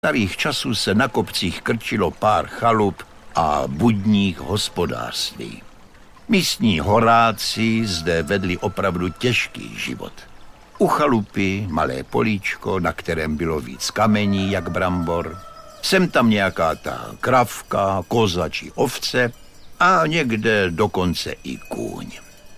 Starých časů se na kopcích krčilo pár chalup a budních hospodářství. Místní horáci zde vedli opravdu těžký život. U chalupy malé políčko, na kterém bylo víc kamení jak brambor. Sem tam nějaká ta kravka, koza či ovce a někde dokonce i kůň.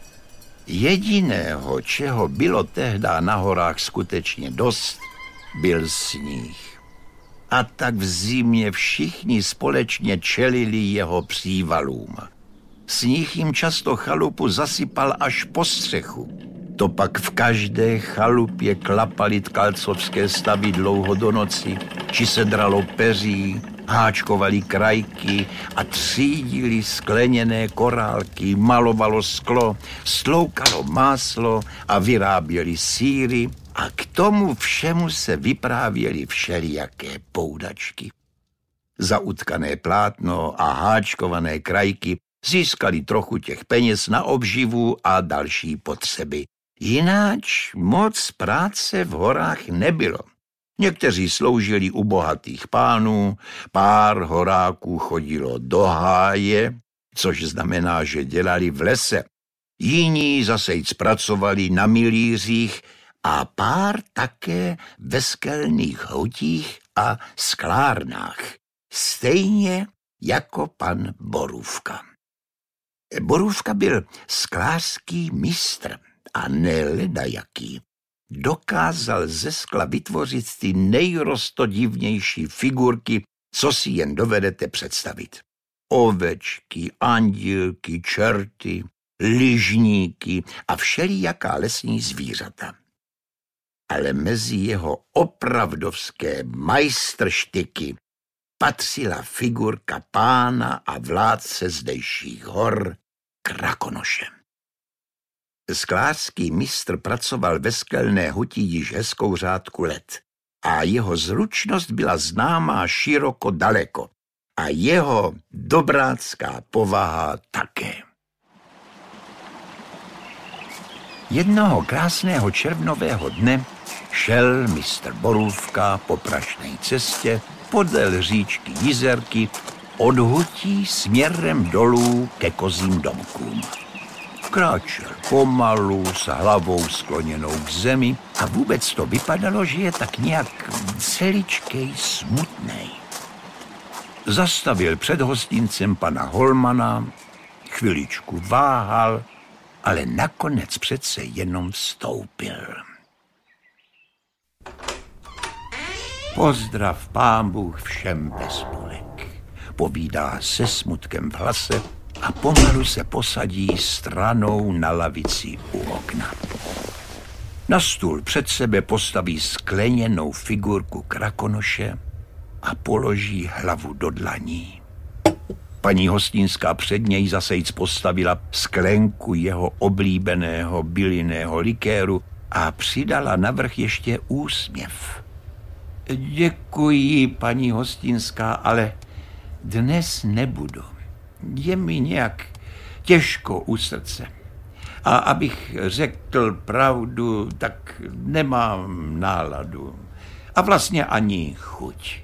Jediného, čeho bylo tehdy na horách skutečně dost, byl sníh. A tak v zimě všichni společně čelili jeho přívalům. Sníh jim často chalupu zasypal až po střechu. To pak v každé chalupě klapali tkalcovské stavy dlouho do noci, či se dralo peří, háčkovali krajky a třídili skleněné korálky, malovalo sklo, stloukalo máslo a vyráběli sýry a k tomu všemu se vyprávěly všelijaké poudačky. Za utkané plátno a háčkované krajky získali trochu těch peněz na obživu a další potřeby. Jináč moc práce v horách nebylo. Někteří sloužili u bohatých pánů, pár horáků chodilo do háje, což znamená, že dělali v lese. Jiní zase pracovali na milířích a pár také ve skelných hutích a sklárnách. Stejně jako pan Borůvka. Borůvka byl sklářský mistr a neledajaký. Dokázal ze skla vytvořit ty nejrostodivnější figurky, co si jen dovedete představit. Ovečky, andílky, čerty, lyžníky a všelijaká lesní zvířata. Ale mezi jeho opravdovské majstrštyky patřila figurka pána a vládce zdejších hor Krakonoše. Sklářský mistr pracoval ve skelné huti již hezkou řádku let a jeho zručnost byla známá široko daleko a jeho dobrácká povaha také. Jednoho krásného červnového dne šel mistr Borůvka po prašné cestě podél říčky Jizerky od hutí směrem dolů ke kozím domkům. Kráčel pomalu, s hlavou skloněnou k zemi a vůbec to vypadalo, že je tak nějak celičkej smutnej. Zastavil před hostincem pana Holmana, chviličku váhal, ale nakonec přece jenom vstoupil. Pozdrav, pán Bůh všem bez spolek, povídá se smutkem v hlase a pomalu se posadí stranou na lavici u okna. Na stůl před sebe postaví skleněnou figurku Krakonoše a položí hlavu do dlaní. Paní hostinská před něj zasejc postavila sklenku jeho oblíbeného bylinného likéru a přidala navrch ještě úsměv. Děkuji, paní hostinská, ale dnes nebudu. Je mi nějak těžko u srdce. A abych řekl pravdu, tak nemám náladu. A vlastně ani chuť.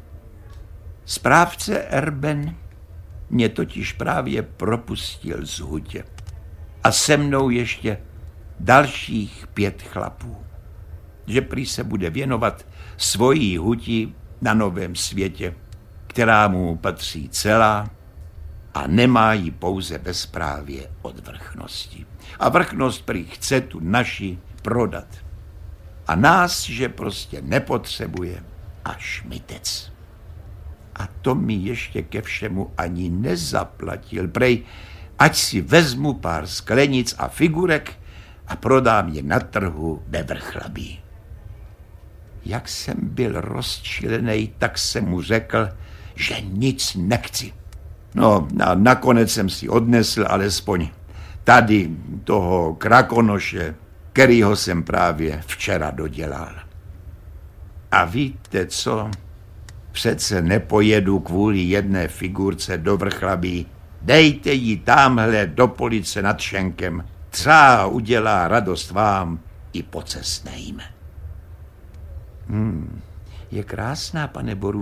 Správce Erben mě totiž právě propustil z hutě. A se mnou ještě dalších 5 chlapů. Že prý se bude věnovat svojí huti na Novém světě, která mu patří celá a nemá ji pouze bezprávě od vrchnosti. A vrchnost prý chce tu naši prodat. A nás, že prostě nepotřebuje, a šmitec. A to mi ještě ke všemu ani nezaplatil. Prej, ať si vezmu pár sklenic a figurek a prodám je na trhu ve Vrchlabí. Jak jsem byl rozčilenej, tak jsem mu řekl, že nic nechci. No a nakonec jsem si odnesl alespoň tady toho Krakonoše, kterýho jsem právě včera dodělal. A víte co? Přece nepojedu kvůli jedné figurce do Vrchlabí. Dejte ji támhle do police nad Šenkem. Třeba udělá radost vám i pocestným. Je krásná, pane Boru,